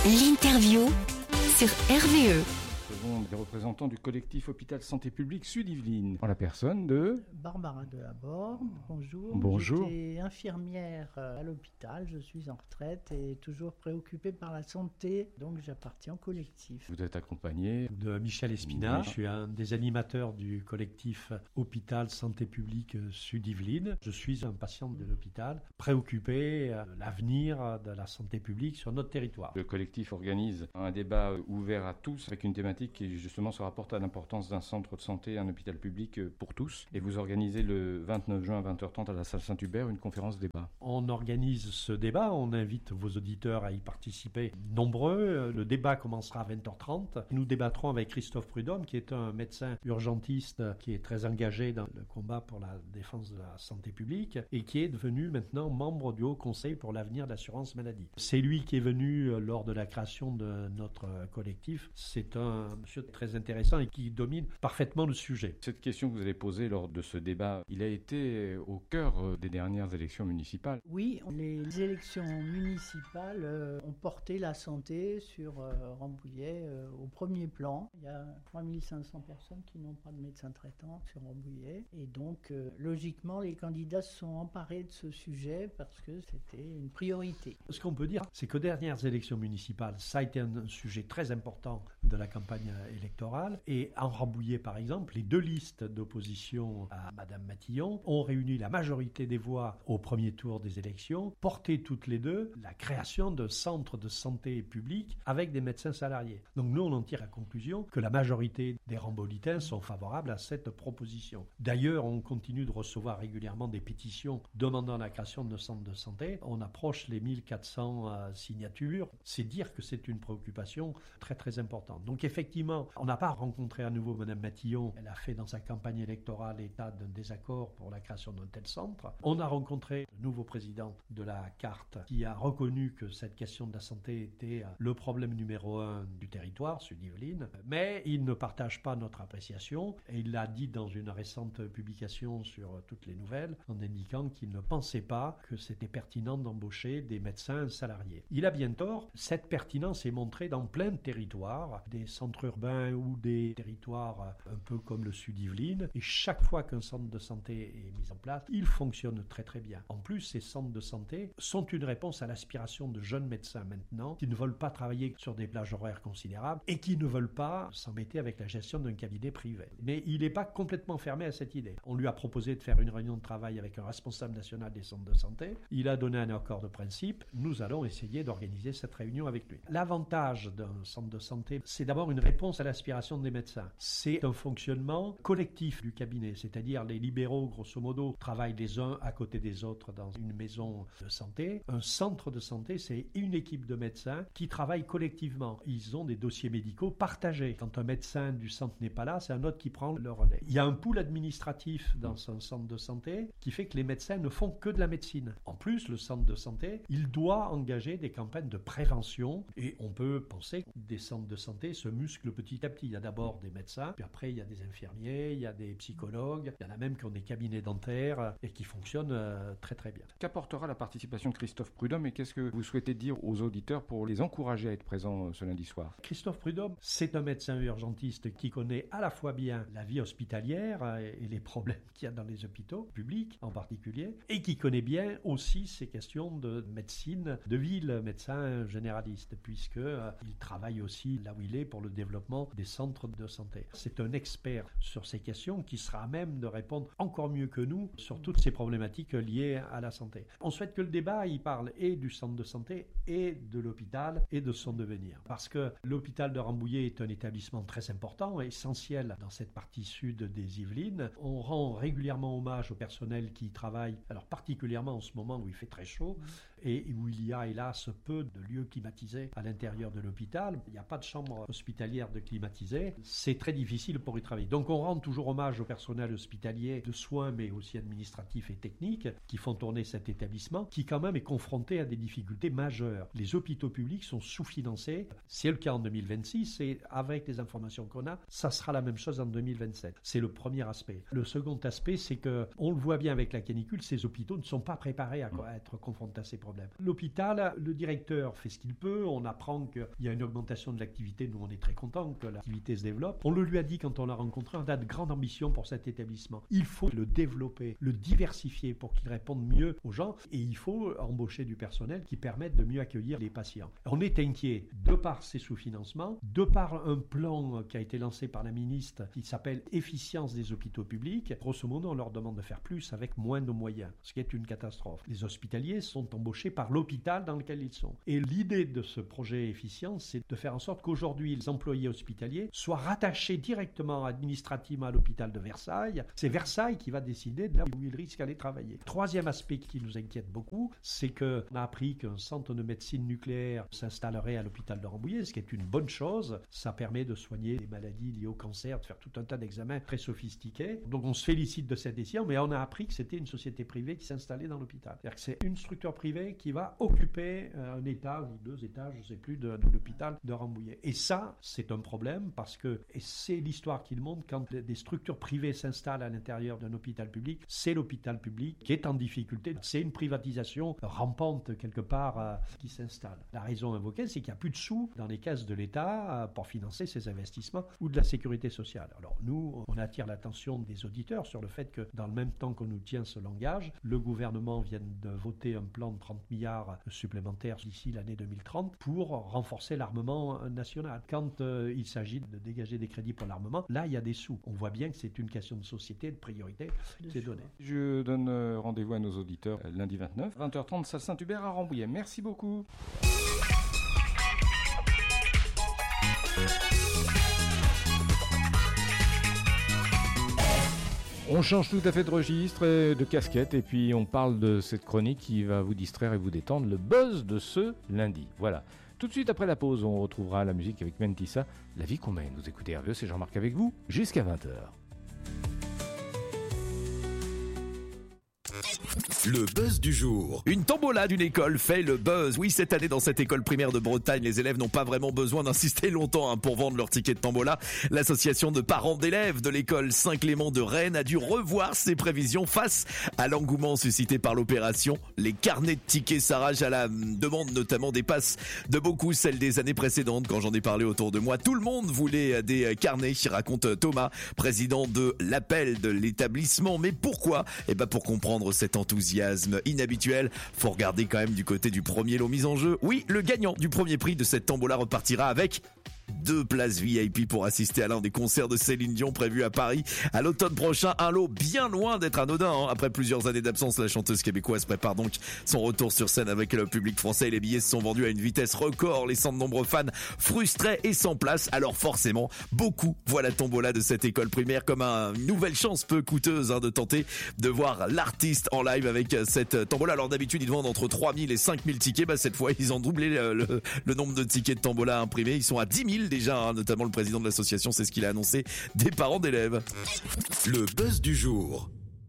L'interview sur RVE. Nous avons des représentants du collectif Hôpital Santé Publique Sud-Yvelines, en la personne de Barbara Delaborde, bonjour. Bonjour. J'étais infirmière à l'hôpital, je suis en retraite et toujours préoccupée par la santé, donc j'appartiens au collectif. Vous êtes accompagné de Michel Espina. Oui. Je suis un des animateurs du collectif Hôpital Santé Publique Sud-Yvelines. Je suis un patient de l'hôpital, préoccupé de l'avenir de la santé publique sur notre territoire. Le collectif organise un débat ouvert à tous avec une thématique qui justement se rapporte à l'importance d'un centre de santé, un hôpital public pour tous. Et vous organisez le 29 juin à 20h30 à la salle Saint-Hubert une conférence débat. On organise ce débat, on invite vos auditeurs à y participer nombreux. Le débat commencera à 20h30. Nous débattrons avec Christophe Prudhomme, qui est un médecin urgentiste qui est très engagé dans le combat pour la défense de la santé publique et qui est devenu maintenant membre du Haut Conseil pour l'avenir de l'assurance maladie. C'est lui qui est venu lors de la création de notre collectif. C'est un monsieur très intéressant et qui domine parfaitement le sujet. Cette question que vous avez posée lors de ce débat, il a été au cœur des dernières élections municipales. Oui, les élections municipales ont porté la santé sur Rambouillet au premier plan. Il y a 3500 personnes qui n'ont pas de médecin traitant sur Rambouillet. Et donc, logiquement, les candidats se sont emparés de ce sujet parce que c'était une priorité. Ce qu'on peut dire, c'est qu'aux dernières élections municipales, ça a été un sujet très important de la campagne électorale. Et en Rambouillet, par exemple, les deux listes d'opposition à Madame Matillon ont réuni la majorité des voix au premier tour des élections, porté toutes les deux la création de centres de santé publics avec des médecins salariés. Donc nous, on en tire la conclusion que la majorité des Rambolitains sont favorables à cette proposition. D'ailleurs, on continue de recevoir régulièrement des pétitions demandant la création de centres de santé. On approche les 1400 signatures. C'est dire que c'est une préoccupation très très importante. Donc effectivement, on n'a pas rencontré à nouveau Mme Matillon. Elle a fait dans sa campagne électorale état d'un désaccord pour la création d'un tel centre. On a rencontré le nouveau président de la carte qui a reconnu que cette question de la santé était le problème numéro 1 du territoire, Sud-Yvelines. Mais il ne partage pas notre appréciation et il l'a dit dans une récente publication sur Toutes les Nouvelles en indiquant qu'il ne pensait pas que c'était pertinent d'embaucher des médecins salariés. Il a bien tort. Cette pertinence est montrée dans plein de territoires, des centres urbains ou des territoires un peu comme le Sud-Yvelines. Et chaque fois qu'un centre de santé est mis en place, il fonctionne très très bien. En plus, ces centres de santé sont une réponse à l'aspiration de jeunes médecins maintenant qui ne veulent pas travailler sur des plages horaires considérables et qui ne veulent pas s'embêter avec la gestion d'un cabinet privé. Mais il n'est pas complètement fermé à cette idée. On lui a proposé de faire une réunion de travail avec un responsable national des centres de santé. Il a donné un accord de principe. Nous allons essayer d'organiser cette réunion avec lui. L'avantage d'un centre de santé, c'est d'abord une réponse à l'aspiration des médecins. C'est un fonctionnement collectif du cabinet, c'est-à-dire les libéraux, grosso modo, travaillent les uns à côté des autres dans une maison de santé. Un centre de santé, c'est une équipe de médecins qui travaillent collectivement. Ils ont des dossiers médicaux partagés. Quand un médecin du centre n'est pas là, c'est un autre qui prend le relais. Il y a un pool administratif dans un centre de santé qui fait que les médecins ne font que de la médecine. En plus, le centre de santé, il doit engager des campagnes de prévention et on peut penser que des centres de santé se musclent petit à petit. Il y a d'abord des médecins, puis après il y a des infirmiers, il y a des psychologues, il y en a même qui ont des cabinets dentaires et qui fonctionnent très très bien. Qu'apportera la participation de Christophe Prudhomme et qu'est-ce que vous souhaitez dire aux auditeurs pour les encourager à être présents ce lundi soir? Christophe Prudhomme, c'est un médecin urgentiste qui connaît à la fois bien la vie hospitalière et les problèmes qu'il y a dans les hôpitaux publics en particulier, et qui connaît bien aussi ces questions de médecine de ville, médecin généraliste, puisque il travaille aussi là où il est pour le développement des centres de santé. C'est un expert sur ces questions qui sera à même de répondre encore mieux que nous sur toutes ces problématiques liées à la santé. On souhaite que le débat il parle et du centre de santé et de l'hôpital et de son devenir. Parce que l'hôpital de Rambouillet est un établissement très important et essentiel dans cette partie sud des Yvelines. On rend régulièrement hommage au personnel qui y travaille, alors particulièrement en ce moment où il fait très chaud et où il y a hélas peu de lieux climatisés à l'intérieur de l'hôpital. Il n'y a pas de chambre hospitalière de climatisée. C'est très difficile pour y travailler. Donc on rend toujours hommage au personnel hospitalier de soins mais aussi administratifs et techniques qui font tourner cet établissement qui quand même est confronté à des difficultés majeures. Les hôpitaux publics sont sous-financés. C'est le cas en 2026 et avec les informations qu'on a, ça sera la même chose en 2027. C'est le premier aspect. Le second aspect, c'est que on le voit bien avec la canicule, ces hôpitaux ne sont pas préparés à être confrontés à ces problèmes. problème. L'hôpital, le directeur fait ce qu'il peut, on apprend qu'il y a une augmentation de l'activité, nous on est très contents que l'activité se développe. On le lui a dit quand on l'a rencontré, on a de grandes ambitions pour cet établissement. Il faut le développer, le diversifier pour qu'il réponde mieux aux gens et il faut embaucher du personnel qui permette de mieux accueillir les patients. On est inquiet de par ces sous-financements, de par un plan qui a été lancé par la ministre qui s'appelle Efficience des hôpitaux publics. Grosso modo, on leur demande de faire plus avec moins de moyens, ce qui est une catastrophe. Les hospitaliers sont embauchés par l'hôpital dans lequel ils sont. Et l'idée de ce projet Efficience, c'est de faire en sorte qu'aujourd'hui, les employés hospitaliers soient rattachés directement administrativement à l'hôpital de Versailles. C'est Versailles qui va décider de là où ils risquent d'aller travailler. Troisième aspect qui nous inquiète beaucoup, c'est qu'on a appris qu'un centre de médecine nucléaire s'installerait à l'hôpital de Rambouillet, ce qui est une bonne chose. Ça permet de soigner les maladies liées au cancer, de faire tout un tas d'examens très sophistiqués. Donc on se félicite de cette décision, mais on a appris que c'était une société privée qui s'installait dans l'hôpital. C'est-à-dire que c'est une structure privée qui va occuper un étage ou 2 étages, je ne sais plus, de l'hôpital de Rambouillet. Et ça, c'est un problème parce que, et c'est l'histoire qui le montre, quand des structures privées s'installent à l'intérieur d'un hôpital public, c'est l'hôpital public qui est en difficulté. C'est une privatisation rampante quelque part qui s'installe. La raison invoquée, c'est qu'il n'y a plus de sous dans les caisses de l'État pour financer ces investissements ou de la sécurité sociale. Alors nous, on attire l'attention des auditeurs sur le fait que dans le même temps qu'on nous tient ce langage, le gouvernement vient de voter un plan de 30 milliards supplémentaires d'ici l'année 2030 pour renforcer l'armement national. Quand il s'agit de dégager des crédits pour l'armement, là, il y a des sous. On voit bien que c'est une question de société, de priorité, c'est donné. Je donne rendez-vous à nos auditeurs lundi 29, 20h30, salle Saint-Hubert à Rambouillet. Merci beaucoup. On change tout à fait de registre, de casquette, et puis on parle de cette chronique qui va vous distraire et vous détendre, le buzz de ce lundi. Voilà. Tout de suite après la pause, on retrouvera la musique avec Mentissa, La vie qu'on mène. Vous écoutez RVE, c'est Jean-Marc avec vous, jusqu'à 20h. Le buzz du jour. Une tombola d'une école fait le buzz. Oui, cette année, dans cette école primaire de Bretagne, les élèves n'ont pas vraiment besoin d'insister longtemps pour vendre leur ticket de tombola. L'association de parents d'élèves de l'école Saint-Clément de Rennes a dû revoir ses prévisions face à l'engouement suscité par l'opération. Les carnets de tickets s'arrachent à la demande, notamment dépassent de beaucoup celles des années précédentes. Quand j'en ai parlé autour de moi, tout le monde voulait des carnets, raconte Thomas, président de l'appel de l'établissement. Mais pourquoi ? Eh ben, pour comprendre cet enthousiasme inhabituel, faut regarder quand même du côté du premier lot mis en jeu. Oui, le gagnant du premier prix de cette tombola repartira avec 2 places VIP pour assister à l'un des concerts de Céline Dion prévus à Paris à l'automne prochain. Un lot bien loin d'être anodin. Après plusieurs années d'absence, la chanteuse québécoise prépare donc son retour sur scène avec le public français. Les billets se sont vendus à une vitesse record, laissant de nombreux fans frustrés et sans place. Alors forcément, beaucoup voient la tombola de cette école primaire comme une nouvelle chance peu coûteuse de tenter de voir l'artiste en live avec cette tombola. Alors d'habitude, ils vendent entre 3000 et 5000 tickets. Cette fois, ils ont doublé le nombre de tickets de tombola imprimés. Ils sont à 10 000 déjà, notamment le président de l'association, c'est ce qu'il a annoncé, des parents d'élèves. Le buzz du jour.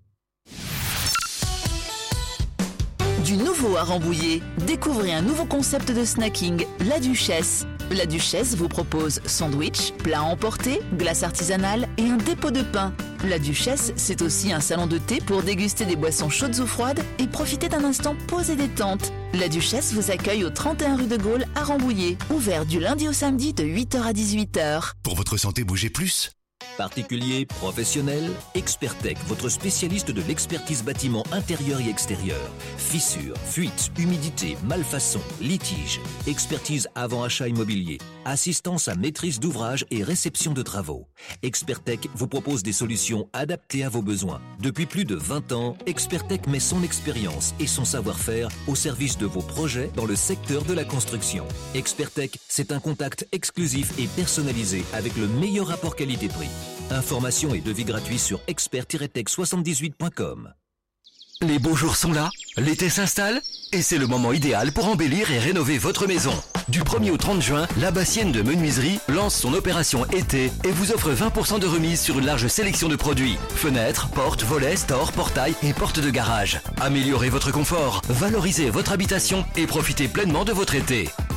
Du nouveau à Rambouillet, découvrez un nouveau concept de snacking, La Duchesse. La Duchesse vous propose sandwich, plats à emporter, glace artisanale et un dépôt de pain. La Duchesse, c'est aussi un salon de thé pour déguster des boissons chaudes ou froides et profiter d'un instant posé détente. La Duchesse vous accueille au 31 rue de Gaulle à Rambouillet, ouvert du lundi au samedi de 8h à 18h. Pour votre santé, bougez plus. Particuliers, professionnels, Expertech, votre spécialiste de l'expertise bâtiment intérieur et extérieur. Fissures, fuites, humidité, malfaçons, litiges. Expertise avant achat immobilier. Assistance à maîtrise d'ouvrage et réception de travaux. Expertech vous propose des solutions adaptées à vos besoins. Depuis plus de 20 ans, Expertech met son expérience et son savoir-faire au service de vos projets dans le secteur de la construction. Expertech, c'est un contact exclusif et personnalisé avec le meilleur rapport qualité-prix. Informations et devis gratuits sur expert-tech78.com. Les beaux jours sont là, l'été s'installe et c'est le moment idéal pour embellir et rénover votre maison. Du 1er au 30 juin, la Bassienne de Menuiserie lance son opération été et vous offre 20% de remise sur une large sélection de produits. Fenêtres, portes, volets, stores, portails et portes de garage. Améliorez votre confort, valorisez votre habitation et profitez pleinement de votre été.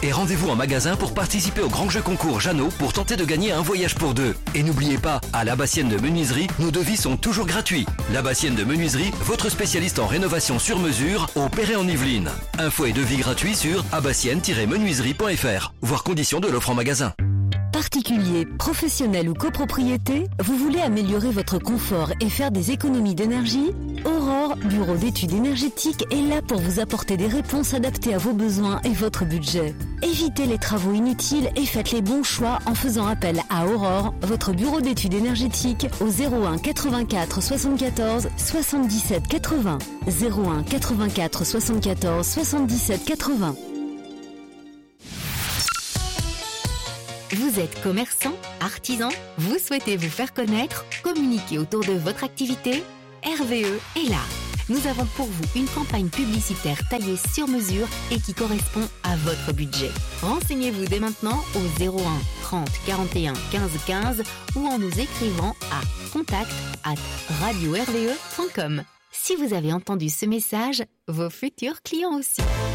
Et rendez-vous en magasin pour participer au grand jeu concours Jeannot pour tenter de gagner un voyage pour deux. Et n'oubliez pas, à Labassienne de Menuiserie, nos devis sont toujours gratuits. Labassienne de Menuiserie, votre spécialiste en rénovation sur mesure au Perret-en-Yvelines. Infos et devis gratuits sur abassienne-menuiserie.fr. Voir conditions de l'offre en magasin. Particulier, professionnel ou copropriété, vous voulez améliorer votre confort et faire des économies d'énergie ? Aurore, bureau d'études énergétiques, est là pour vous apporter des réponses adaptées à vos besoins et votre budget. Évitez les travaux inutiles et faites les bons choix en faisant appel à Aurore, votre bureau d'études énergétiques, au 01 84 74 77 80. 01 84 74 77 80. Vous êtes commerçant, artisan, vous souhaitez vous faire connaître, communiquer autour de votre activité ? RVE est là. Nous avons pour vous une campagne publicitaire taillée sur mesure et qui correspond à votre budget. Renseignez-vous dès maintenant au 01 30 41 15 15 ou en nous écrivant à contact@radio-rve.com. Si vous avez entendu ce message, vos futurs clients aussi.